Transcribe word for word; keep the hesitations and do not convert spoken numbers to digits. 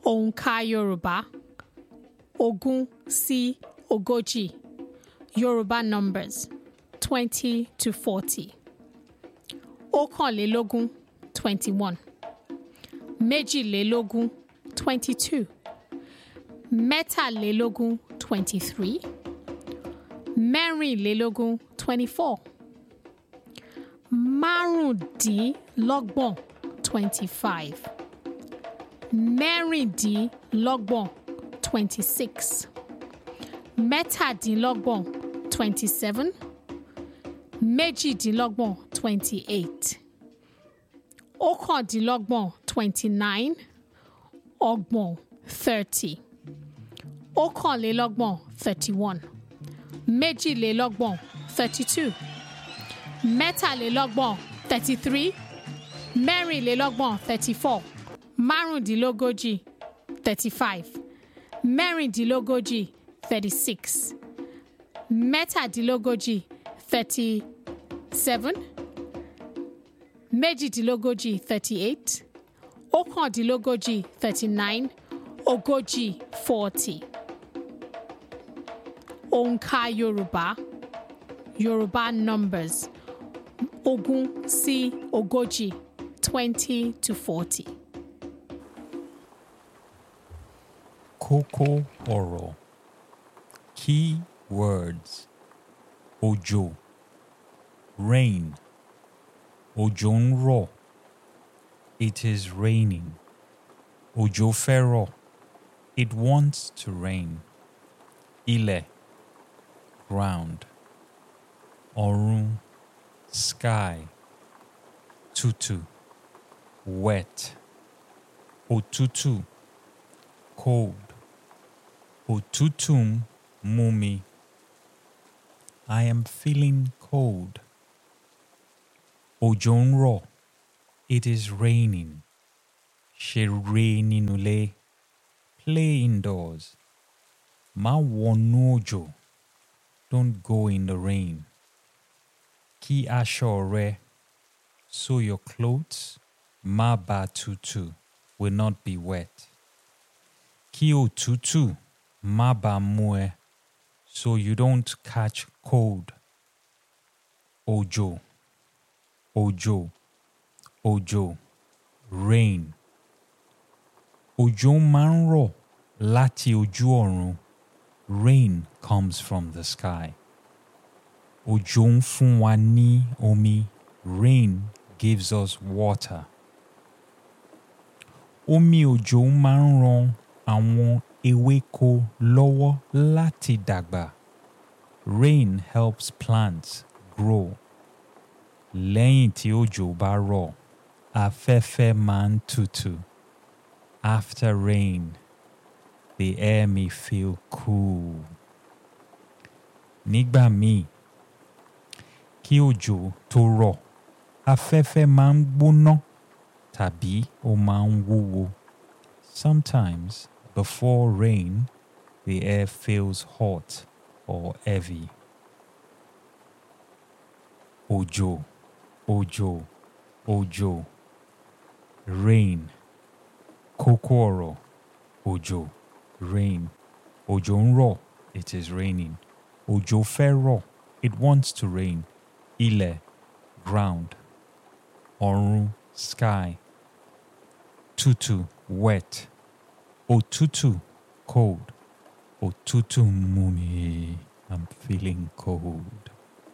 Òǹkà Yorùbá ogún sí ogójì. Yoruba numbers twenty to forty. Ọ̀kànlélógún twenty-one. Méjìlélógún twenty-two. Mẹ́tàlélógún twenty-three. Mẹ́rìnlélógún twenty-four. Márùndínlọ́gbọ̀n twenty-five. Mẹ́rìndínlọ́gbọ̀n twenty-six. Mẹ́tàdínlọ́gbọ̀n twenty-seven. Méjìdínlọ́gbọ̀n twenty-eight. Ọ̀kàndínlọ́gbọ̀n twenty-nine. Ọgbọ̀n thirty. Ọ̀kànlélọ́gbọ̀n thirty-one. Méjìlélọ́gbọ̀n thirty-two. Mẹ́tàlélọ́gbọ̀n thirty-three. Mẹ́rìnlélọ́gbọ̀n thirty-four. Márùndínlógójì thirty-five. Mẹ́rìndínlógójì thirty-six. Mẹ́tàdínlógójì thirty-seven. Méjìdínlógójì thirty-eight. Ọ̀kàndínlógójì thirty-nine. Ogójì forty. Òǹkà Yorùbá Yoruba numbers ogún sí ogójì twenty to forty. Kókó ọ̀rọ̀. Key words. Òjò, rain. Òjò ń rọ̀. It is raining. Òjò fẹ́ rọ̀. It wants to rain. Ilẹ̀, ground. Ọ̀run, sky. Tútù, wet. Òtútù, cold. Òtútù ń mú mi. I am feeling cold. Òjò ń rọ̀. It is raining. Ṣeré nínú ilé. Play indoors. Má wọnú òjò. Don't go in the rain. Kí aṣọ rẹ. So your clothes, má bàa tutù, will not be wet. Kí òtútù má bàa mú ẹ, so you don't catch cold. Òjò, òjò, òjò, rain. Òjò máa ń rọ̀ láti ojú ọ̀run. Rain comes from the sky. Òjò ń fún wa ní omi. Rain gives us water. Omi òjò máa ń ran àwọn ewéko lọ́wọ́ láti dàgbà. Rain helps plants grow. Lẹ́yìn tí òjò bá rọ̀, afẹ́fẹ́ máa ń tutù. After rain, the air may feel cool. Nígbà míì, kí òjò tó rọ̀, afẹ́fẹ́ máa ń gbóná tàbí ó máa ń wúwo. Sometimes, before rain, the air feels hot or heavy. Òjò, òjò, òjò, rain. Kókó ọ̀rọ̀. Òjò, rain. Òjò ń rọ̀. It is raining. Òjò fẹ́ rọ̀. It wants to rain. Ilẹ̀, ground. Ọ̀run, sky. Tútù, wet. Òtútù, cold. Òtútù mú mi. I'm feeling cold.